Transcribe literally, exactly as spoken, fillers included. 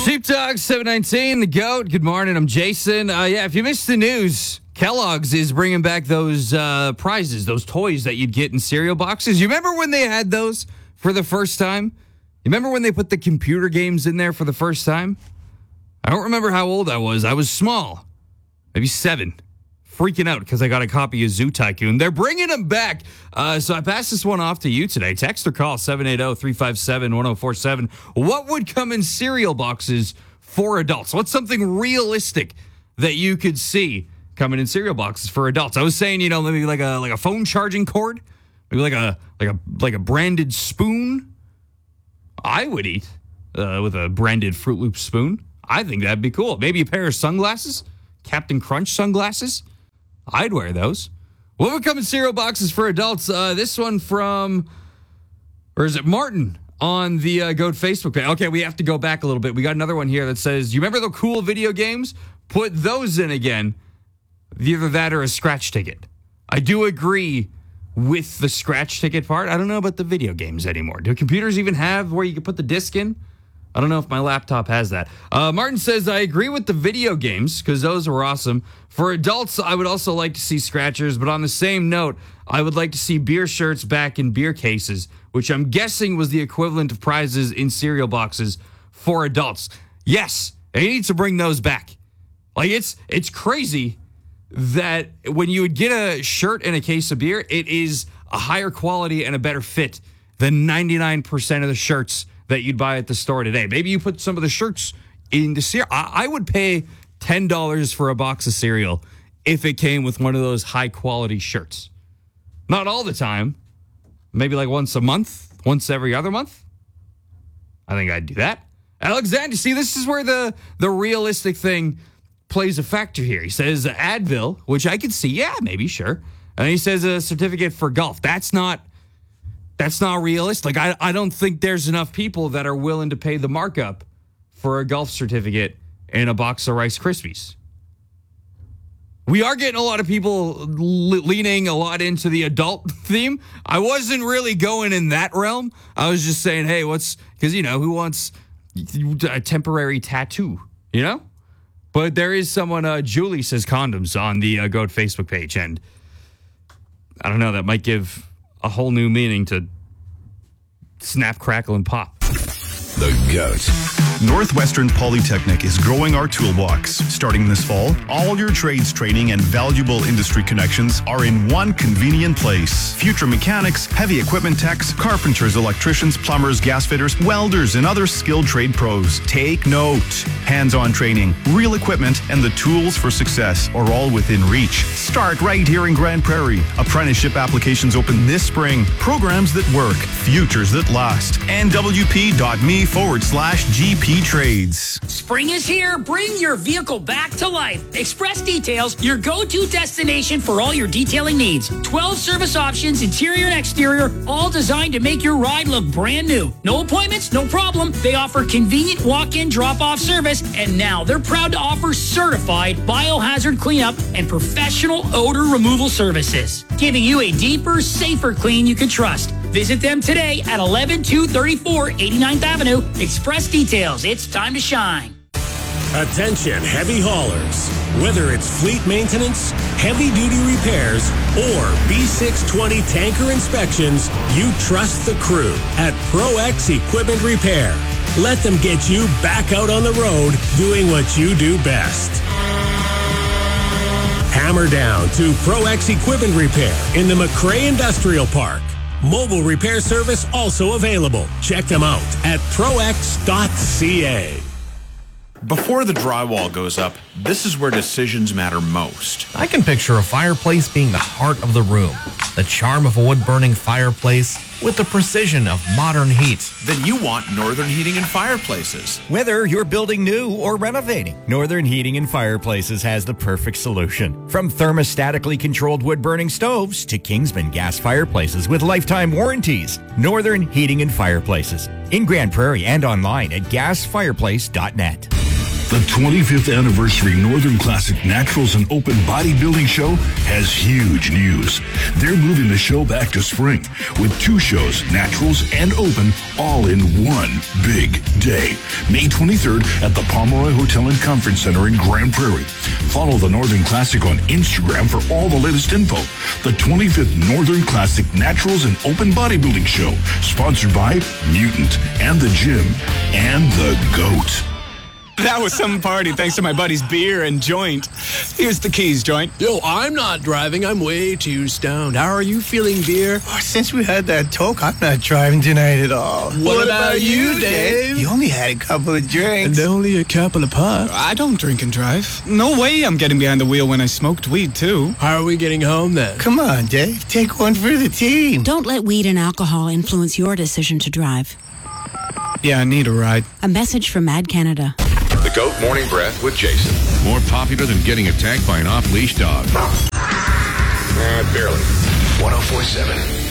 Sheepdog seven nineteen, the GOAT. Good morning, I'm Jason. Uh, yeah, if you missed the news, Kellogg's is bringing back those uh, prizes, those toys that you'd get in cereal boxes. You remember when they had those for the first time? You remember when they put the computer games in there for the first time? I don't remember how old I was. I was small, maybe seven. Freaking out because I got a copy of Zoo Tycoon. They're bringing them back. Uh, so I passed this one off to you today. Text or call seven eight zero, three five seven, one zero four seven. What would come in cereal boxes for adults? What's something realistic that you could see coming in cereal boxes for adults? I was saying, you know, maybe like a like a phone charging cord, maybe like a like a like a branded spoon. I would eat uh, with a branded Fruit Loop spoon. I think that'd be cool. Maybe a pair of sunglasses, Captain Crunch sunglasses. I'd wear those. What would come in cereal boxes for adults? Uh, this one from, or is it Martin on the uh, GOAT Facebook page? Okay, we have to go back a little bit. We got another one here that says, you remember the cool video games? Put those in again. Either that or a scratch ticket. I do agree with the scratch ticket part. I don't know about the video games anymore. Do computers even have where you can put the disc in? I don't know if my laptop has that. Uh, Martin says, I agree with the video games because those were awesome. For adults, I would also like to see scratchers, but on the same note, I would like to see beer shirts back in beer cases, which I'm guessing was the equivalent of prizes in cereal boxes for adults. Yes, they need to bring those back. Like, it's it's crazy that when you would get a shirt and a case of beer, it is a higher quality and a better fit than ninety-nine percent of the shirts that you'd buy at the store today. Maybe you put some of the shirts in the cereal. I, I would pay ten dollars for a box of cereal if it came with one of those high-quality shirts. Not all the time. Maybe like once a month, once every other month. I think I'd do that. Alexander, see, this is where the, the realistic thing plays a factor here. He says Advil, which I could see, yeah, maybe, sure. And he says a certificate for golf. That's not... That's not realistic. Like, I, I don't think there's enough people that are willing to pay the markup for a golf certificate and a box of Rice Krispies. We are getting a lot of people le- leaning a lot into the adult theme. I wasn't really going in that realm. I was just saying, hey, what's... Because, you know, who wants a temporary tattoo, you know? But there is someone, uh, Julie says condoms on the uh, GOAT Facebook page. And I don't know, that might give a whole new meaning to snap, crackle, and pop. The GOAT. Northwestern Polytechnic is growing our toolbox. Starting this fall, all your trades training and valuable industry connections are in one convenient place. Future mechanics, heavy equipment techs, carpenters, electricians, plumbers, gas fitters, welders, and other skilled trade pros. Take note. Hands-on training, real equipment, and the tools for success are all within reach. Start right here in Grand Prairie. Apprenticeship applications open this spring. Programs that work, futures that last. N W P dot M E forward slash G P Trades. Spring is here. Bring your vehicle back to life. Express Details, your go-to destination for all your detailing needs. twelve service options, interior and exterior, all designed to make your ride look brand new. No appointments, no problem. They offer convenient walk-in drop-off service, and now they're proud to offer certified biohazard cleanup and professional odor removal services, giving you a deeper, safer clean you can trust. Visit them today at eleven two thirty-four eighty-ninth Avenue. Express Details. It's time to shine. Attention heavy haulers. Whether it's fleet maintenance, heavy-duty repairs, or B six twenty tanker inspections, you trust the crew at ProX Equipment Repair. Let them get you back out on the road doing what you do best. Hammer down to ProX Equipment Repair in the McRae Industrial Park. Mobile repair service also available. Check them out at prox dot c a. Before the drywall goes up, this is where decisions matter most. I can picture a fireplace being the heart of the room. The charm of a wood-burning fireplace with the precision of modern heat. Then you want Northern Heating and Fireplaces. Whether you're building new or renovating, Northern Heating and Fireplaces has the perfect solution. From thermostatically controlled wood-burning stoves to Kingsman gas fireplaces with lifetime warranties, Northern Heating and Fireplaces. In Grand Prairie and online at gas fireplace dot net. The twenty-fifth Anniversary Northern Classic Naturals and Open Bodybuilding Show has huge news. They're moving the show back to spring with two shows, Naturals and Open, all in one big day. May twenty-third at the Pomeroy Hotel and Conference Center in Grand Prairie. Follow the Northern Classic on Instagram for all the latest info. The twenty-fifth Northern Classic Naturals and Open Bodybuilding Show, sponsored by Mutant and the Gym and the GOAT. That was some party thanks to my buddy's beer and joint. Here's the keys, joint. Yo, I'm not driving. I'm way too stoned. How are you feeling, beer? Oh, since we had that talk, I'm not driving tonight at all. What, what about, about you, Dave? You only had a couple of drinks. And only a couple of puffs. I don't drink and drive. No way I'm getting behind the wheel when I smoked weed, too. How are we getting home, then? Come on, Dave. Take one for the team. Don't let weed and alcohol influence your decision to drive. Yeah, I need a ride. A message from Mad Canada. The GOAT Morning Breath with Jason. More popular than getting attacked by an off-leash dog. Uh, barely. one oh four point seven